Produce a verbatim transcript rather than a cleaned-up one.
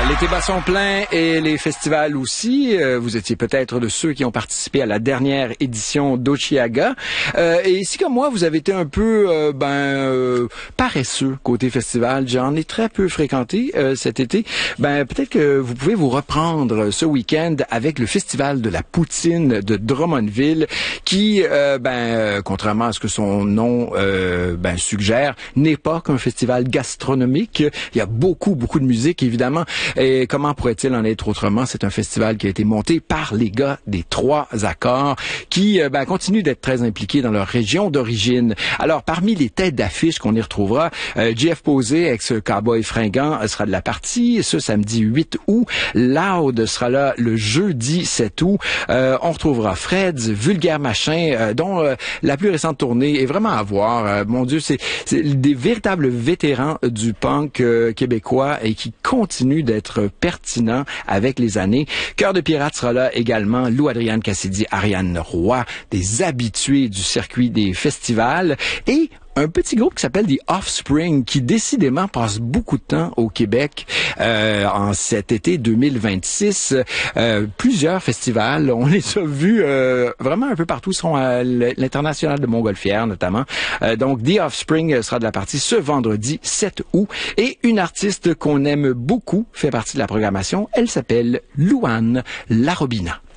L'été bat son plein et les festivals aussi. Euh, vous étiez peut-être de ceux qui ont participé à la dernière édition d'Ochiaga. Euh, et si comme moi, vous avez été un peu euh, ben euh, paresseux côté festival, j'en ai très peu fréquenté euh, cet été, ben peut-être que vous pouvez vous reprendre ce week-end avec le Festival de la Poutine de Drummondville qui, euh, ben euh, contrairement à ce que son nom euh, ben suggère, n'est pas qu'un festival gastronomique. Il y a beaucoup, beaucoup de musique, évidemment. Et comment pourrait-il en être autrement? C'est un festival qui a été monté par les gars des Trois Accords qui euh, ben, continuent d'être très impliqués dans leur région d'origine. Alors, parmi les têtes d'affiche qu'on y retrouvera, euh, Jeff Posey, ex-cowboy fringant, sera de la partie ce samedi huit août. Loud sera là le jeudi sept août. Euh, on retrouvera Freds, Vulgaire Machin, euh, dont euh, la plus récente tournée est vraiment à voir. Euh, mon Dieu, c'est, c'est des véritables vétérans du punk euh, québécois et qui continuent d'être pertinent avec les années. Cœur de Pirate sera là également. Lou Adrienne Cassidy, Ariane Roy, des habitués du circuit des festivals et un petit groupe qui s'appelle The Offspring, qui décidément passe beaucoup de temps au Québec euh, en cet été deux mille vingt-six. Euh, plusieurs festivals, on les a vus euh, vraiment un peu partout. Ils seront à l'International de Montgolfière notamment. Euh, donc The Offspring sera de la partie ce vendredi sept août. Et une artiste qu'on aime beaucoup fait partie de la programmation. Elle s'appelle Louane Larobina.